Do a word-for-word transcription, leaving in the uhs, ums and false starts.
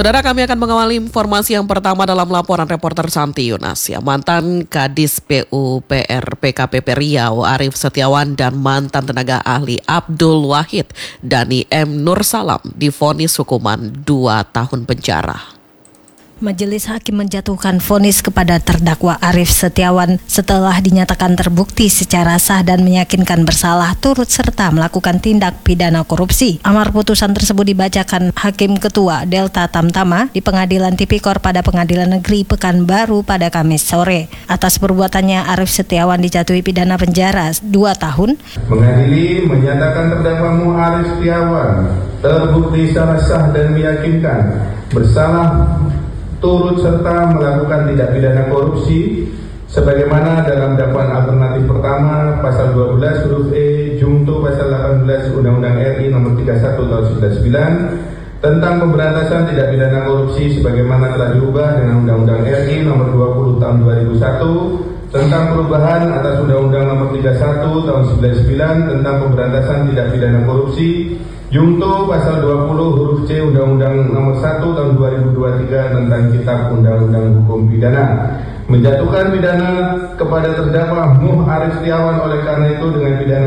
Saudara, kami akan mengawali informasi yang pertama dalam laporan reporter Santi Yunas. Ya, mantan Kadis P U P R P K P P Riau Arief Setiawan dan mantan tenaga ahli Abdul Wahid Dani M. Nursalam divonis hukuman dua tahun penjara. Majelis Hakim menjatuhkan vonis kepada terdakwa Arief Setiawan setelah dinyatakan terbukti secara sah dan meyakinkan bersalah turut serta melakukan tindak pidana korupsi. Amar putusan tersebut dibacakan Hakim Ketua Delta Tamtama di Pengadilan Tipikor pada Pengadilan Negeri Pekanbaru pada Kamis sore. Atas perbuatannya, Arief Setiawan dijatuhi pidana penjara dua tahun. Mengadili menyatakan terdakwa Arief Setiawan terbukti secara sah dan meyakinkan bersalah turut serta melakukan tindak pidana korupsi sebagaimana dalam dakwaan alternatif pertama pasal dua belas huruf E jungto pasal delapan belas Undang-Undang R I nomor tiga puluh satu tahun sembilan puluh sembilan tentang pemberantasan tindak pidana korupsi sebagaimana telah diubah dengan Undang-Undang R I nomor dua puluh tahun dua ribu satu tentang perubahan atas Undang-Undang nomor tiga puluh satu tahun sembilan puluh sembilan tentang pemberantasan tindak pidana korupsi Jungto pasal dua puluh huruf C Undang-Undang nomor satu tahun dua ribu dua puluh tiga tentang Kitab Undang-Undang Hukum Pidana, menjatuhkan pidana kepada terdakwa Muh Arief Setiawan oleh karena itu dengan pidana